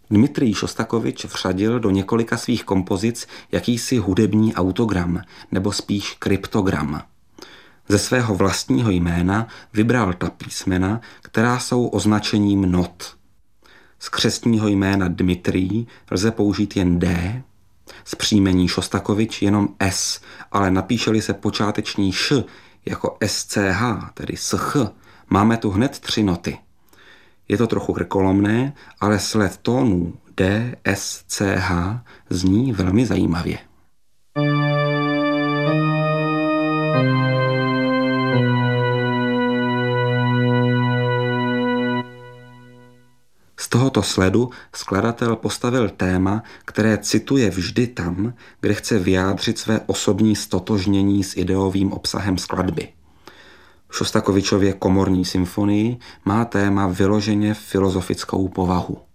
Dmitrij Šostakovič vřadil do několika svých kompozic jakýsi hudební autogram, nebo spíš kryptogram. Ze svého vlastního jména vybral ta písmena, která jsou označením not. Z křestního jména Dmitrij lze použít jen D, z příjmení Šostakovič jenom S, ale napíše-li se počáteční š jako SCH, tedy SCH, máme tu hned 3 noty. Je to trochu krkolomné, ale sled tónů D, S, C, H zní velmi zajímavě. Z tohoto sledu skladatel postavil téma, které cituje vždy tam, kde chce vyjádřit své osobní stotožnění s ideovým obsahem skladby. V Šostakovičově komorní symfonii má téma vyloženě filozofickou povahu.